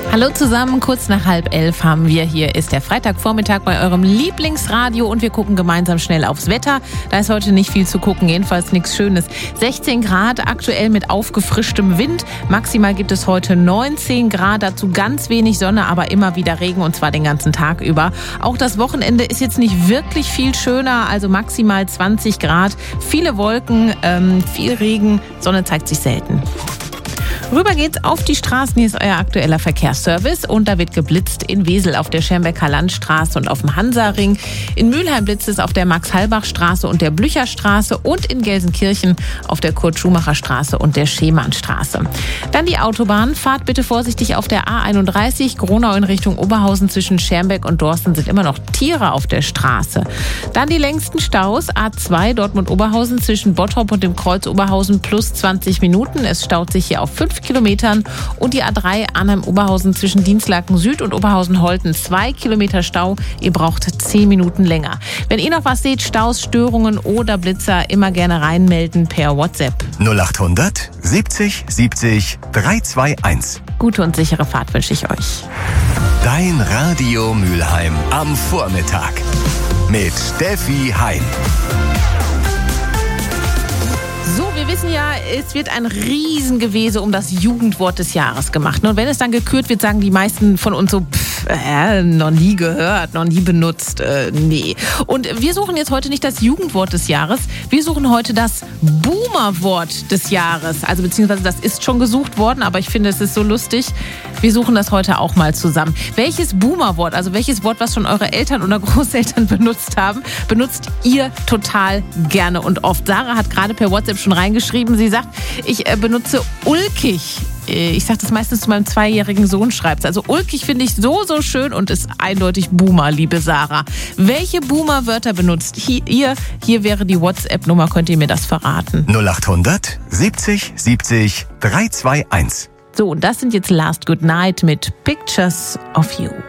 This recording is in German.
Hallo zusammen, kurz nach 10:30 haben wir. Hier ist der Freitagvormittag bei eurem Lieblingsradio und wir gucken gemeinsam schnell aufs Wetter. Da ist heute nicht viel zu gucken, jedenfalls nichts Schönes. 16 Grad, aktuell mit aufgefrischtem Wind. Maximal gibt es heute 19 Grad, dazu ganz wenig Sonne, aber immer wieder Regen und zwar den ganzen Tag über. Auch das Wochenende ist jetzt nicht wirklich viel schöner, also maximal 20 Grad. Viele Wolken, viel Regen, Sonne zeigt sich selten. Rüber geht's auf die Straßen. Hier ist euer aktueller Verkehrsservice und da wird geblitzt in Wesel auf der Schermbecker Landstraße und auf dem Hansaring. In Mülheim blitzt es auf der Max-Halbach-Straße und der Blücherstraße und in Gelsenkirchen auf der Kurt-Schumacher-Straße und der Schemannstraße. Dann die Autobahn. Fahrt bitte vorsichtig auf der A31. Gronau in Richtung Oberhausen zwischen Schermbeck und Dorsten sind immer noch Tiere auf der Straße. Dann die längsten Staus. A2 Dortmund-Oberhausen zwischen Bottrop und dem Kreuz Oberhausen plus 20 Minuten. Es staut sich hier auf 5 Kilometern und die A3 Arnhem-Oberhausen zwischen Dienstlaken Süd und Oberhausen-Holten 2 Kilometer Stau. Ihr braucht 10 Minuten länger. Wenn ihr noch was seht, Staus, Störungen oder Blitzer, immer gerne reinmelden per WhatsApp. 0800 70 70 321. Gute und sichere Fahrt wünsche ich euch. Dein Radio Mülheim am Vormittag mit Steffi Hein. So, wir wissen ja, es wird ein Riesengewese um das Jugendwort des Jahres gemacht. Und wenn es dann gekürt wird, sagen die meisten von uns so, noch nie gehört, noch nie benutzt, nee. Und wir suchen jetzt heute nicht das Jugendwort des Jahres, wir suchen heute das Boomerwort des Jahres. Also beziehungsweise das ist schon gesucht worden, aber ich finde, es ist so lustig. Wir suchen das heute auch mal zusammen. Welches Boomerwort, also welches Wort, was schon eure Eltern oder Großeltern benutzt haben, benutzt ihr total gerne und oft? Sarah hat gerade per WhatsApp schon reingeschrieben, sie sagt, ich benutze ulkig. Ich sage das meistens zu meinem 2-jährigen Sohn, schreibt. Also ulkig finde ich so schön und ist eindeutig Boomer, liebe Sarah. Welche Boomer-Wörter benutzt ihr? Hier wäre die WhatsApp-Nummer, könnt ihr mir das verraten? 0800 70 70 321. So, und das sind jetzt Last Good Night mit Pictures of You.